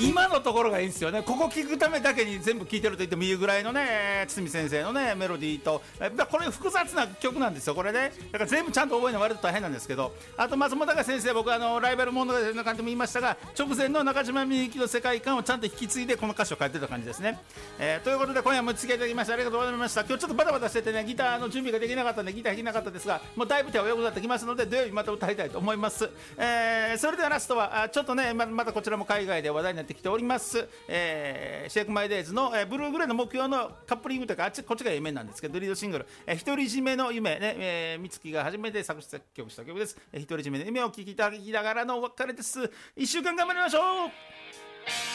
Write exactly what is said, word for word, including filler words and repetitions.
今のところがいいんですよね。ここ聞くためだけに全部聴いてると言ってもいいぐらいのね、堤先生のねメロディーと、これ複雑な曲なんですよこれね。だから全部ちゃんと覚えるの割と大変なんですけど、あと松本隆先生、僕あのライバル物語の感じも言いましたが、直前の中島みゆきの世界観をちゃんと引き継いでこの歌詞を書いてた感じですね。えー、ということで今夜も付き合いいただきましてありがとうございました。今日ちょっとバタバタしててね、ギターの準備ができなかったんでギター弾けなかったですが、もうだいぶ手は良くなってきますので土曜日また歌いたいと思います。えー、それではラストはちょっとね ま, またこちらも海外で話題になってきております、えー、シェイクマイデイズの、えー、ブルーグレーの目標のカップリングというか、あっちこっちが夢なんですけど、リードシングル、えー、独り占めの夢ね、えー、美月が初めて作詞作曲した曲です。えー、独り占めの夢を聴きいただきながらのお別れです。いっしゅうかん頑張りましょう。